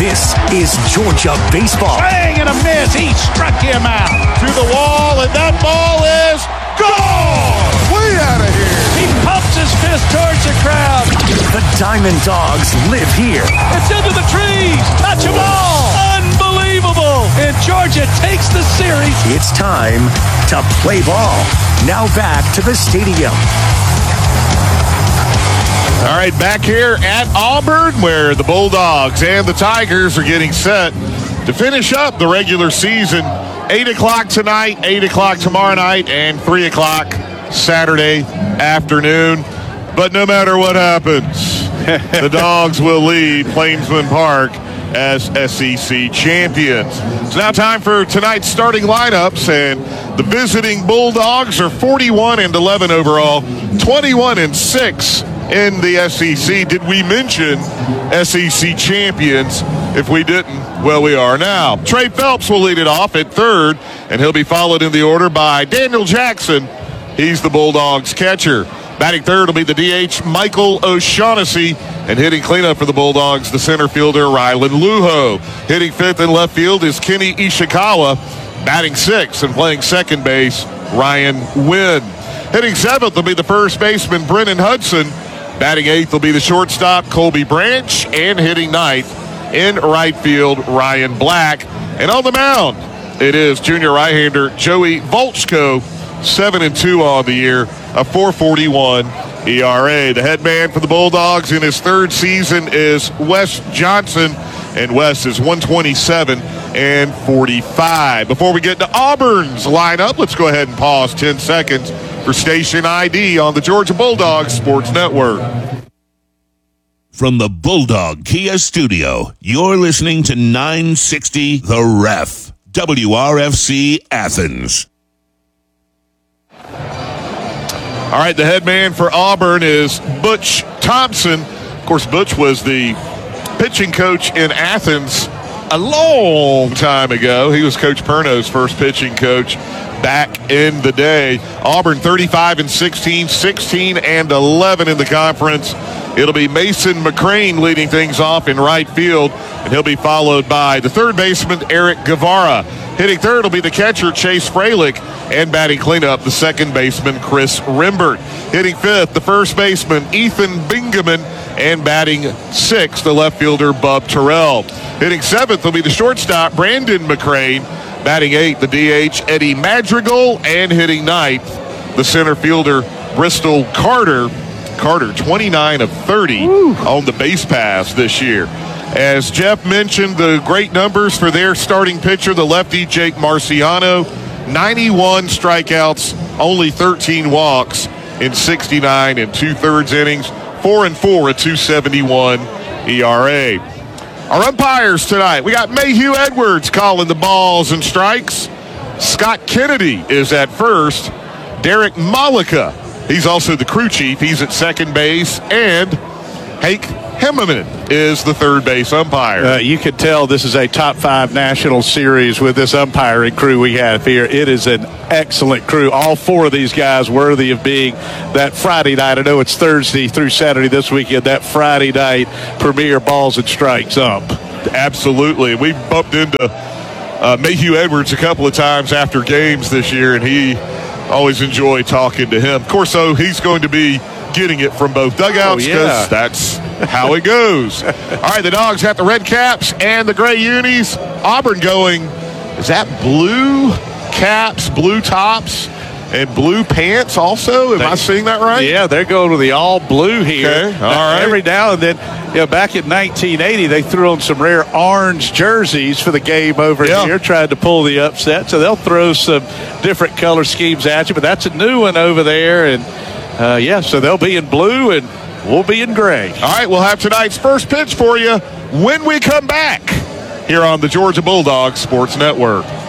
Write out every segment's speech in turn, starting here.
This is Georgia baseball. Swing and a miss. He struck him out. To the wall, and that ball is gone. Way out of here. He pumps his fist towards the crowd. The Diamond Dogs live here. It's into the trees. Touch them all. Unbelievable. And Georgia takes the series. It's time to play ball. Now back to the stadium. All right, back here at Auburn, where the Bulldogs and the Tigers are getting set to finish up the regular season. 8 o'clock tonight, 8 o'clock tomorrow night, and 3 o'clock Saturday afternoon. But no matter what happens, the Dogs will lead Plainsman Park as SEC champions. It's now time for tonight's starting lineups, and the visiting Bulldogs are 41-11 overall, 21-6 in the SEC. Did we mention SEC champions? If we didn't, well, we are now. Trey Phelps will lead it off at third, and he'll be followed in the order by Daniel Jackson. He's the Bulldogs catcher. Batting third will be the DH Michael O'Shaughnessy, and hitting cleanup for the Bulldogs, the center fielder Rylan Lujo. Hitting fifth in left field is Kenny Ishikawa. Batting sixth and playing second base, Ryan Wynn. Hitting seventh will be the first baseman Brennan Hudson. Batting eighth will be the shortstop Colby Branch, and hitting ninth in right field Ryan Black. And on the mound, it is junior right-hander Joey Volchko, 7-2 on the year, a 4.41 ERA. The head man for the Bulldogs in his third season is Wes Johnson, and Wes is 127-45. Before we get to Auburn's lineup, let's go ahead and pause 10 seconds for station ID on the Georgia Bulldogs Sports Network. From the Bulldog Kia Studio, you're listening to 960 The Ref, WRFC Athens. All right, the head man for Auburn is Butch Thompson. Of course, Butch was the pitching coach in Athens a long time ago. He was Coach Perno's first pitching coach back in the day. Auburn 35-16, 16-11 in the conference. It'll be Mason McCrane leading things off in right field, and he'll be followed by the third baseman Eric Guevara. Hitting third will be the catcher Chase Freilich, and batting cleanup the second baseman Chris Rimbert. Hitting fifth, the first baseman Ethan Bingaman, and batting sixth, the left fielder Bub Terrell. Hitting seventh will be the shortstop Brandon McCrane. Batting eighth, the DH Eddie Madrigal, and hitting ninth, the center fielder Bristol Carter. Carter, 29 of 30 on the base pass this year. As Jeff mentioned, the great numbers for their starting pitcher, the lefty Jake Marciano, 91 strikeouts, only 13 walks in 69 and two-thirds innings, 4-4 at 2.71 ERA. Our umpires tonight, we got Mayhew Edwards calling the balls and strikes. Scott Kennedy is at first. Derek Malika, he's also the crew chief. He's at second base. And Hank Hemmerman is the third base umpire. You can tell this is a top 5 national series with this umpiring crew we have here. It is an excellent crew. All 4 of these guys worthy of being that Friday night. I know it's Thursday through Saturday this weekend. That Friday night premier balls and strikes ump. Absolutely. We bumped into Mayhew Edwards a couple of times after games this year, and he always enjoyed talking to him. Of course, though, he's going to be getting it from both dugouts because that's how it goes. All right, the Dogs got the red caps and the gray unis. Auburn going, is that blue caps, blue tops, and blue pants also? Am I seeing that right? Yeah, they're going to the all blue here. Okay, all right. Every now and then, back in 1980, they threw on some rare orange jerseys for the game over here, tried to pull the upset. So they'll throw some different color schemes at you, but that's a new one over there. And, so they'll be in blue and we'll be in gray. All right, we'll have tonight's first pitch for you when we come back here on the Georgia Bulldogs Sports Network.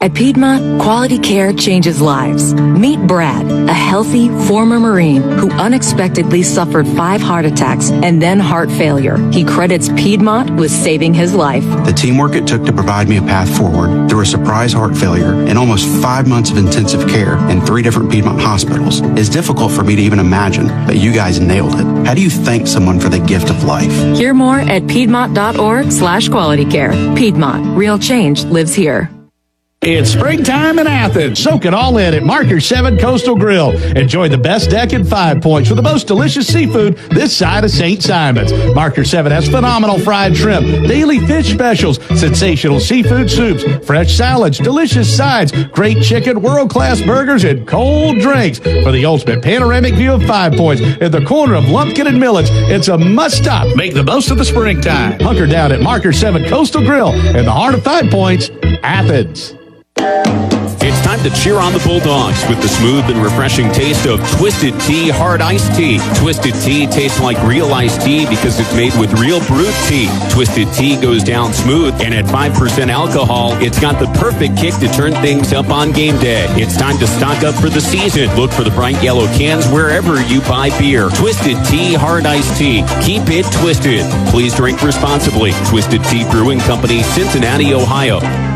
At Piedmont, quality care changes lives. Meet Brad, a healthy former Marine who unexpectedly suffered 5 heart attacks and then heart failure. He credits Piedmont with saving his life. The teamwork it took to provide me a path forward through a surprise heart failure and almost 5 months of intensive care in 3 different Piedmont hospitals is difficult for me to even imagine, but you guys nailed it. How do you thank someone for the gift of life? Hear more at Piedmont.org/qualitycare. Piedmont, real change lives here. It's springtime in Athens. Soak it all in at Marker 7 Coastal Grill. Enjoy the best deck in 5 Points with the most delicious seafood this side of St. Simon's. Marker 7 has phenomenal fried shrimp, daily fish specials, sensational seafood soups, fresh salads, delicious sides, great chicken, world-class burgers, and cold drinks. For the ultimate panoramic view of 5 Points at the corner of Lumpkin and Millets, it's a must-stop. Make the most of the springtime. Hunker down at Marker 7 Coastal Grill in the heart of 5 Points, Athens. It's time to cheer on the Bulldogs with the smooth and refreshing taste of Twisted Tea Hard Iced Tea. Twisted Tea tastes like real iced tea because it's made with real brewed tea. Twisted Tea goes down smooth, and at 5% alcohol, it's got the perfect kick to turn things up on game day. It's time to stock up for the season. Look for the bright yellow cans wherever you buy beer. Twisted Tea Hard Iced Tea. Keep it twisted. Please drink responsibly. Twisted Tea Brewing Company, Cincinnati, Ohio.